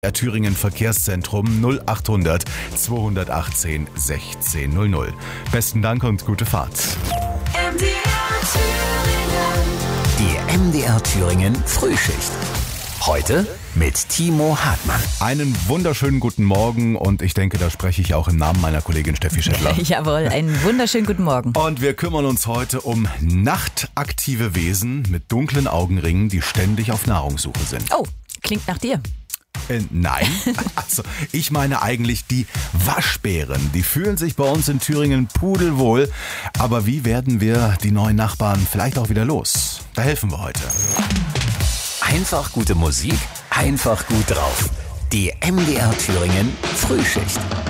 Thüringen Verkehrszentrum 0800 218 1600. Besten Dank und gute Fahrt. Die MDR Thüringen Frühschicht. Heute mit Timo Hartmann. Einen wunderschönen guten Morgen und ich denke, da spreche ich auch im Namen meiner Kollegin Steffi Schettler. Jawohl, einen wunderschönen guten Morgen. Und wir kümmern uns heute um nachtaktive Wesen mit dunklen Augenringen, die ständig auf Nahrungssuche sind. Oh, klingt nach dir. Nein, also ich meine eigentlich die Waschbären. Die fühlen sich bei uns in Thüringen pudelwohl. Aber wie werden wir die neuen Nachbarn vielleicht auch wieder los? Da helfen wir heute. Einfach gute Musik, einfach gut drauf. Die MDR Thüringen Frühschicht.